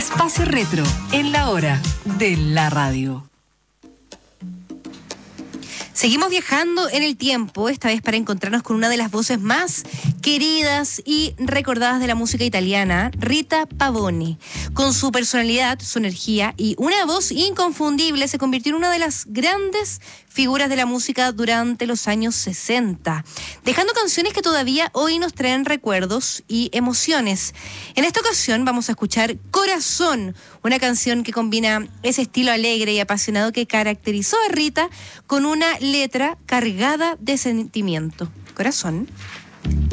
Espacio Retro, en la hora de la radio. Seguimos viajando en el tiempo, esta vez para encontrarnos con una de las voces más queridas y recordadas de la música italiana, Rita Pavone. Con su personalidad, su energía y una voz inconfundible, se convirtió en una de las grandes figuras de la música durante los años 60, dejando canciones que todavía hoy nos traen recuerdos y emociones. En esta ocasión vamos a escuchar Corazón, una canción que combina ese estilo alegre y apasionado que caracterizó a Rita con una letra cargada de sentimiento. Corazón.